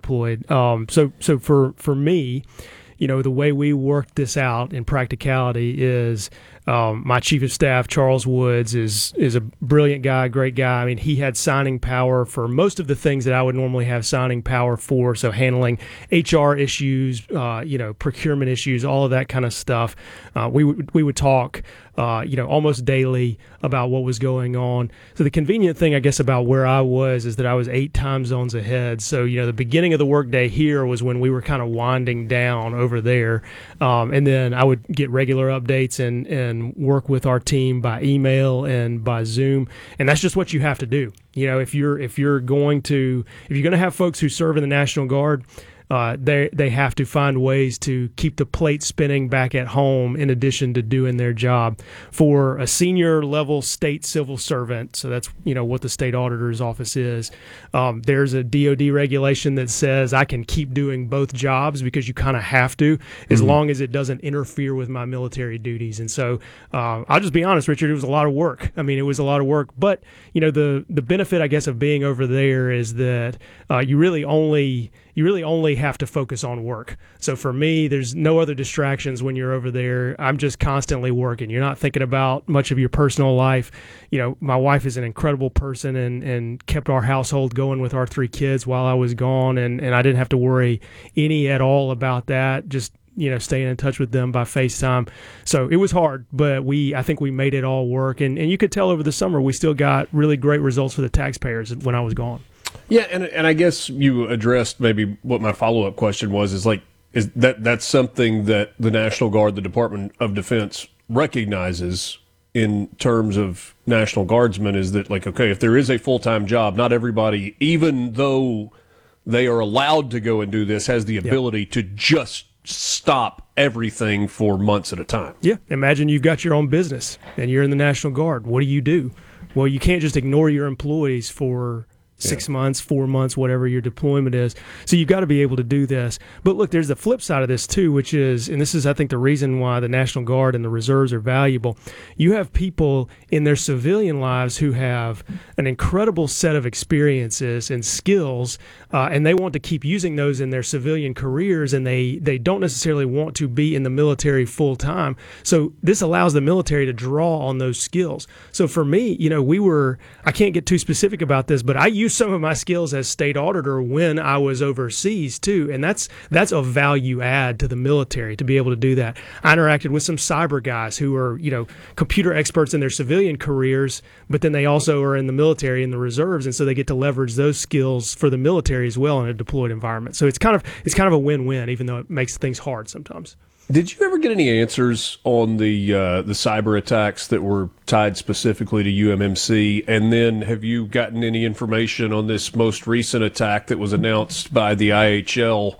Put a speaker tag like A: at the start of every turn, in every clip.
A: deployed. So for me, the way we worked this out in practicality is my chief of staff, Charles Woods, is a brilliant guy, great guy. I mean, he had signing power for most of the things that I would normally have signing power for. So handling HR issues, procurement issues, all of that kind of stuff. We would talk, almost daily about what was going on. So the convenient thing, I guess, about where I was is that I was 8 time zones ahead. So, the beginning of the workday here was when we were kind of winding down over there. And then I would get regular updates and work with our team by email and by Zoom. And that's just what you have to do. If you're going to have folks who serve in the National Guard, they have to find ways to keep the plate spinning back at home in addition to doing their job. For a senior level state civil servant, so that's what the state auditor's office is, there's a DOD regulation that says I can keep doing both jobs because you kind of have to, as long as it doesn't interfere with my military duties. And so I'll just be honest, Richard, it was a lot of work. I mean, it was a lot of work, but the benefit, I guess, of being over there is that you really only have to focus on work. So for me, there's no other distractions when you're over there. I'm just constantly working. You're not thinking about much of your personal life. My wife is an incredible person and kept our household going with our 3 kids while I was gone, and I didn't have to worry any at all about that. Just staying in touch with them by FaceTime. So it was hard, but I think we made it all work. And you could tell over the summer we still got really great results for the taxpayers when I was gone.
B: Yeah, and I guess you addressed maybe what my follow-up question was, is that's something that the National Guard, the Department of Defense, recognizes in terms of National Guardsmen, is that, okay, if there is a full-time job, not everybody, even though they are allowed to go and do this, has the ability to just stop everything for months at a time. Yeah,
A: imagine you've got your own business and you're in the National Guard. What do? Well, you can't just ignore your employees for 6 months, 4 months, whatever your deployment is. So you've got to be able to do this. But look, there's the flip side of this too, which is, and this is, I think, the reason why the National Guard and the reserves are valuable. You have people in their civilian lives who have an incredible set of experiences and skills, and they want to keep using those in their civilian careers, and they don't necessarily want to be in the military full time. So this allows the military to draw on those skills. So for me, I can't get too specific about this, but I used some of my skills as state auditor when I was overseas too, and that's a value add to the military to be able to do that. I interacted with some cyber guys who are computer experts in their civilian careers, but then they also are in the military in the reserves, and so they get to leverage those skills for the military as well in a deployed environment. So it's kind of a win-win, even though it makes things hard sometimes.
B: Did you ever get any answers on the cyber attacks that were tied specifically to UMMC? And then have you gotten any information on this most recent attack that was announced by the IHL,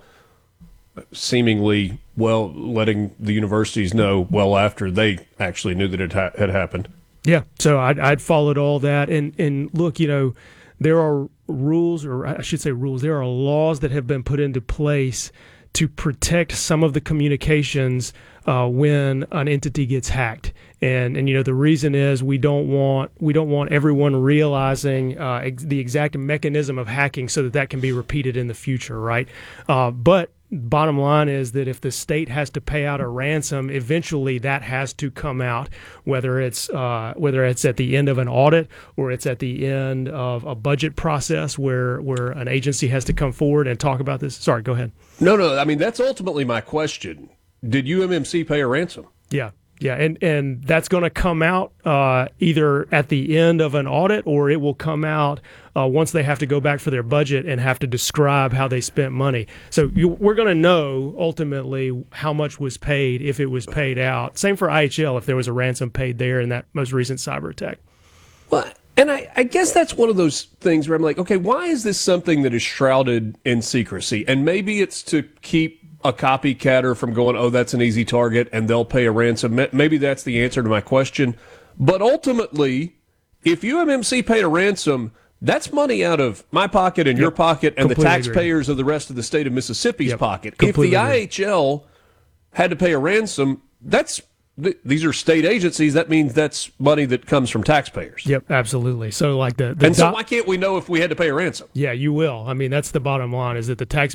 B: seemingly, letting the universities know well after they actually knew that it had happened?
A: Yeah, so I'd followed all that. And look, there are rules, or I should say rules, there are laws that have been put into place to protect some of the communications when an entity gets hacked, and the reason is we don't want everyone realizing the exact mechanism of hacking so that can be repeated in the future, right? But bottom line is that if the state has to pay out a ransom, eventually that has to come out, whether it's at the end of an audit or it's at the end of a budget process where an agency has to come forward and talk about this. Sorry, go ahead.
B: No, I mean, that's ultimately my question. Did UMMC pay a ransom?
A: Yeah, and that's going to come out either at the end of an audit, or it will come out once they have to go back for their budget and have to describe how they spent money. So we're going to know ultimately how much was paid, if it was paid out. Same for IHL, if there was a ransom paid there in that most recent cyber attack.
B: Well, and I guess that's one of those things where I'm like, okay, why is this something that is shrouded in secrecy? And maybe it's to keep a copycatter from going, oh, that's an easy target, and they'll pay a ransom. Maybe that's the answer to my question. But ultimately, if UMMC paid a ransom, that's money out of my pocket and your pocket and the taxpayers of the rest of the state of Mississippi's pocket. Completely if the IHL had to pay a ransom, these are state agencies. That means that's money that comes from taxpayers.
A: Yep, absolutely. So so why can't we know if we had to pay a ransom? Yeah, you will. I mean, that's the bottom line, is that the